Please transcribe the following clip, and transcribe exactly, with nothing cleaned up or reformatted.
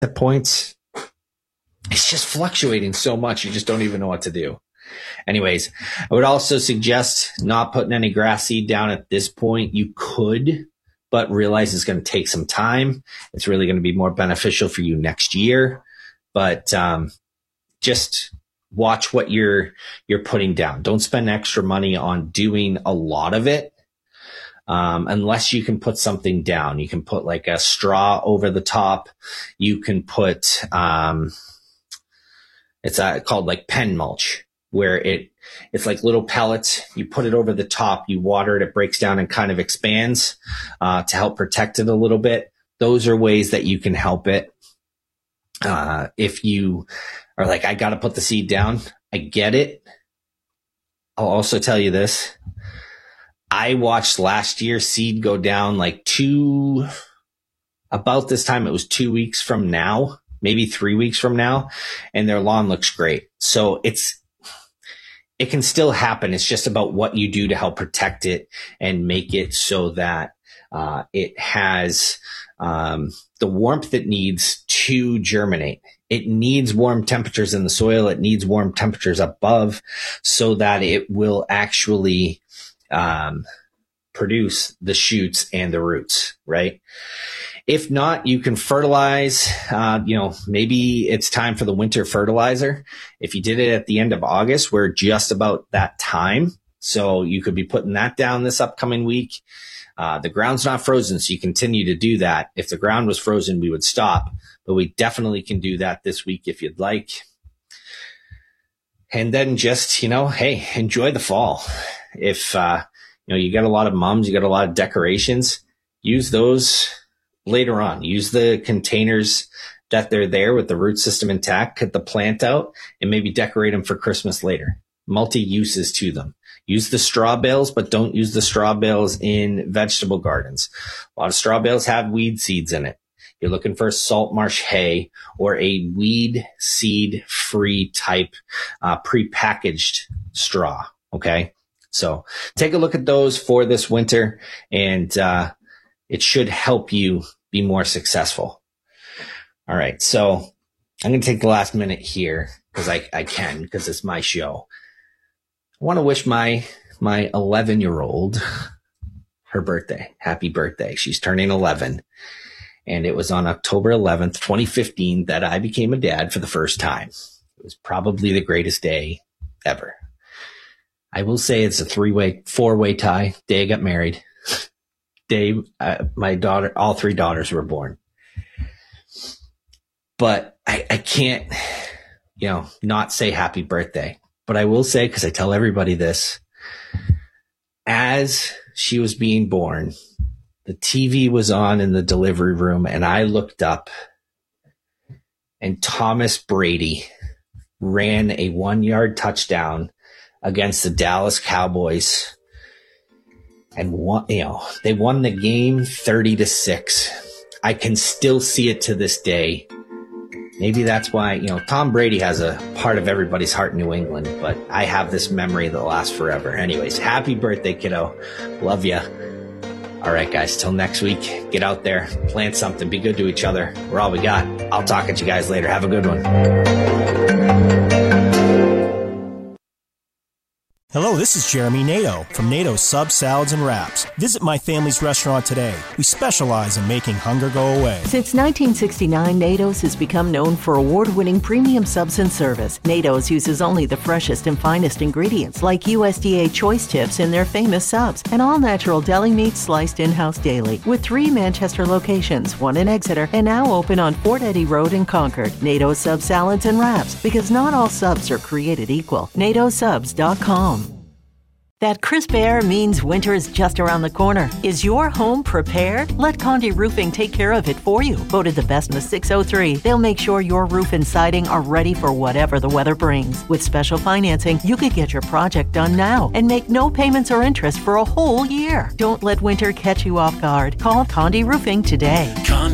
at points. It's just fluctuating so much. You just don't even know what to do. Anyways, I would also suggest not putting any grass seed down at this point. You could, but realize it's going to take some time. It's really going to be more beneficial for you next year. But um, just watch what you're you're putting down. Don't spend extra money on doing a lot of it um, unless you can put something down. You can put like a straw over the top. You can put um, it's uh, called like pen mulch, where it it's like little pellets. You put it over the top, you water it, it breaks down and kind of expands uh, to help protect it a little bit. Those are ways that you can help it. Uh, if you are like, I got to put the seed down, I get it. I'll also tell you this. I watched last year seed go down like two, about this time, it was two weeks from now, maybe three weeks from now, and their lawn looks great. So it's, it can still happen. It's just about what you do to help protect it and make it so that uh, it has um, the warmth it needs to germinate. It needs warm temperatures in the soil. It needs warm temperatures above so that it will actually um, produce the shoots and the roots, right? If not, you can fertilize, uh, you know, maybe it's time for the winter fertilizer. If you did it at the end of August, we're just about that time. So you could be putting that down this upcoming week. Uh, the ground's not frozen, so you continue to do that. If the ground was frozen, we would stop, but we definitely can do that this week if you'd like. And then just, you know, hey, enjoy the fall. If, uh, you know, you got a lot of mums, you got a lot of decorations, use those later on. Use the containers that they're there with the root system intact, cut the plant out, and maybe decorate them for Christmas later. Multi-uses to them. Use the straw bales, but don't use the straw bales in vegetable gardens. A lot of straw bales have weed seeds in it. You're looking for a salt marsh hay or a weed seed free type uh, prepackaged straw. Okay. So take a look at those for this winter, and uh, it should help you be more successful. All right. So I'm going to take the last minute here because I, I can, because it's my show. I want to wish my, my eleven year old her birthday. Happy birthday. She's turning eleven. And it was on October eleventh, twenty fifteen that I became a dad for the first time. It was probably the greatest day ever. I will say it's a three way, four way tie. Day I got married. Day, uh, my daughter, all three daughters were born. But I, I can't, you know, not say happy birthday. But I will say, because I tell everybody this, as she was being born, the T V was on in the delivery room, and I looked up, and Thomas Brady ran a one-yard touchdown against the Dallas Cowboys, and won, you know, they won the game thirty to six. I can still see it to this day. Maybe that's why, you know, Tom Brady has a part of everybody's heart in New England, but I have this memory that lasts forever. Anyways, happy birthday, kiddo. Love ya. All right, guys, till next week, get out there, plant something, be good to each other. We're all we got. I'll talk at you guys later. Have a good one. Hello, this is Jeremy Nato from Nato Sub Salads and Wraps. Visit my family's restaurant today. We specialize in making hunger go away. Since nineteen sixty-nine, Nato's has become known for award-winning premium subs and service. Nato's uses only the freshest and finest ingredients like U S D A choice tips in their famous subs and all-natural deli meat sliced in-house daily. With three Manchester locations, one in Exeter, and now open on Fort Eddie Road in Concord. Nato's Sub Salads and Wraps, because not all subs are created equal. nato subs dot com. That crisp air means winter is just around the corner. Is your home prepared? Let Condé Roofing take care of it for you. Voted the best in the six oh three, they'll make sure your roof and siding are ready for whatever the weather brings. With special financing, you could get your project done now and make no payments or interest for a whole year. Don't let winter catch you off guard. Call Condé Roofing today.